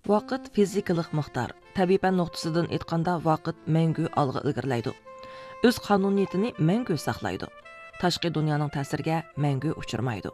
Vaqt fizikалық miqdor. Tabiiy fan nuqtasidan aytganda vaqt mangu olg'a ilgirlaydi. O'z qonuniyatini mangu saqlaydi. Tashqi dunyoning ta'siriga mangu uchirmaydi.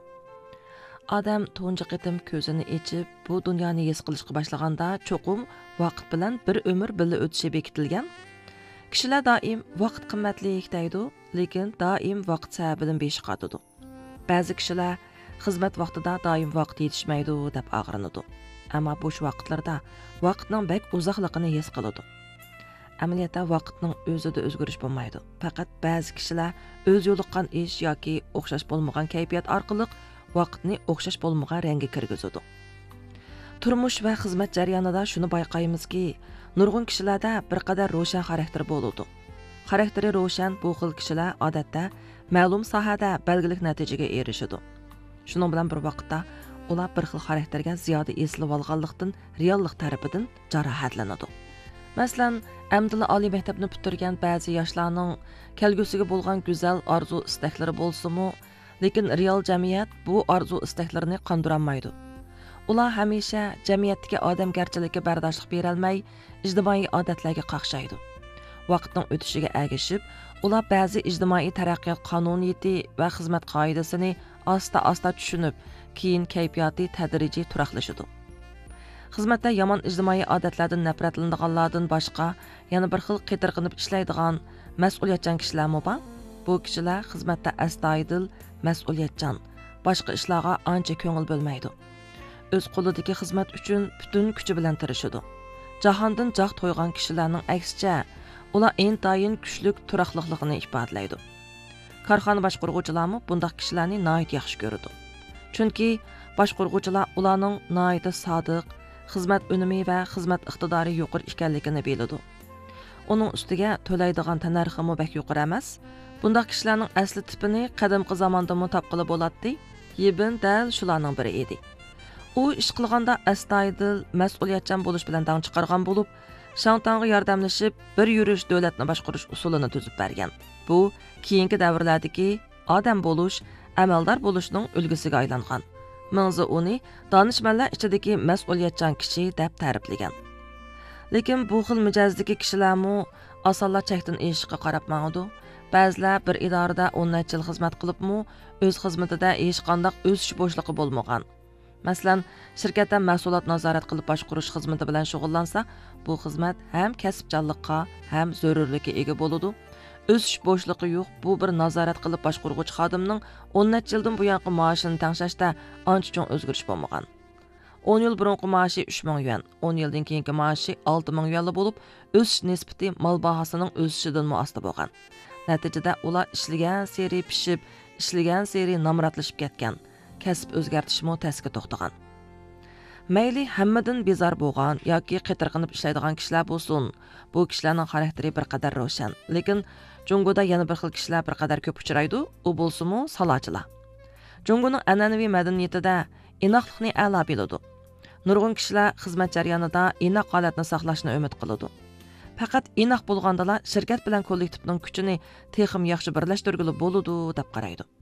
Odam tunji qitim ko'zini ochib, bu dunyoni his qilishga boshlaganda cho'qim vaqt bilan bir umr birga o'tishi bekitilgan. Kishilar doim vaqt qimmatlik deydi, lekin doim vaqt sababidan besh qotadi. Ba'zi kishilar xizmat vaqtida doim vaqt yetishmaydi deb og'rinadi. Ammo bo'sh vaqtlarda vaqtning bek uzoqligini his qiladi. Amaliyotda vaqtning o'zida o'zgarish bo'lmaydi. Faqat ba'zi kishilar o'z yo'liqqan ish yoki o'xshash bo'lmagan kayfiyat orqali vaqtni o'xshash bo'lmagan rangga kirgizadi. Turmush va xizmat jarayonida shuni bayqaymizki, nurg'un kishilarda bir qadar ro'shan xarakter bo'ladi. Xarakteri ro'shan bu xil kishilar odatda ma'lum sohada belgilik natijaga erishadi. Shuning bilan bir vaqtda ular bir xil xarakterga ziyoda eslib olganlikdan reallik tarafidan jarohatlanadi. Masalan, amdila oliy maktabni bitirgan ba'zi yoshlarning kelgusiga bo'lgan go'zal orzu istaklari bo'lsa-mu, lekin real jamiyat bu orzu istaklarini qondirolmaydi. Ular hamisha jamiyatdagi odamgarchilikka bardoshlik bera olmay, ijtimoiy odatlarga qaqshaydi. Vaqtning o'tishiga ergashib, ular ba'zi ijtimoiy taraqqiyot qonuniyati va xizmat qoidasini asta-asta tushunib, keyin kayfiyati tadrijiy turaqlashadi. Xizmatda yomon ijtimoiy odatlardan nafratlanadiganlardan boshqa yana bir xil qitirqinib ishlaydigan mas'uliyatchan kishilarmi bor? Bu kishilar xizmatda astoydil, mas'uliyatchan, boshqa ishlarga ancha ko'ngil bo'lmaydi. O'z qo'lidagi xizmat uchun butun kuchi bilan tirishadi. Jahondan jaq to'ygan kishilarning aksicha, ular intayin kuchlik turaqliqligini ifodalaydi. Korxona boshqaruvchilari bunday kishilarni nihoyat yaxshi ko'radi. Chunki boshqaruvchilar ularning nihoyat sodiq, xizmat unumi va xizmat iqtidori yuqori ekanligini biladi. Uning ustiga to'laydigan tanarximi bak yuqori emas. Bunday kishilarning asli tipini qadimgi zamonda topqili bo'ladi. Ibn dal shularning biri edi. U ish qilganda astoydil, mas'uliyatchan bo'lish bilan dang chiqargan bo'lib, Shantanga yordamlashib bir yurish davlatni boshqarish usulini tuzib bergan. Bu keyingi davrlardagi odam bo'lish, amaldor bo'lishning ulgisiga aylangan. Mingzi uni donishmandlar ichidagi mas'uliyatchan kishi deb ta'riflagan. Lekin bu xil mijozdagi kishilarmi osonlar chekdan ishga qarab mangdi. Ba'zilar bir idorada 10 yil xizmat qilibmi, o'z xizmatida hech qanday o'sish bo'shlig'i bo'lmagan. Masalan, shirkatda mahsulot nazorat qilib boshqarish xizmati bilan shug'ullansa, bu xizmat ham kasbchanlikqa, ham zarurlikka ega bo'ladi. O'sish bo'shlig'i yo'q, bu bir nazorat qilib boshqaruvchi xodimning 10 yildan buyongi maoshini tangshashda ancha cho'ng o'zgarish bo'lmagan. 10 yil burungi maoshi 3000 yuan, 10 yildan keyingi maoshi 6000 yuan bo'lib, o'sish nisbati mol bahosining o'sishidan muosta bo'lgan. Natijada ular ishlagan seri pishib, ishlagan seri namratlashib ketgan. Kasb o'zgartishmi tasga to'xtagan. Mayli hammadan bezor bo'lgan yoki qitirqinib ishlaydigan kishilar bo'lsin, bu kishilarning xarakteri bir qadar ro'shan. Lekin Jungoda yana bir xil kishilar bir qadar ko'p uchraydi, u bo'lsa-mu salochilar. Jungoning an'anaviy madaniyatida inoqlikni a'lo biladi. Nurg'un kishilar xizmat jarayonida inoq holatni saqlashni umid qiladi. Faqat inoq bo'lganda shirkat bilan kollektivning kuchini texim yaxshi birlashtirgili bo'ladi deb qaraydi.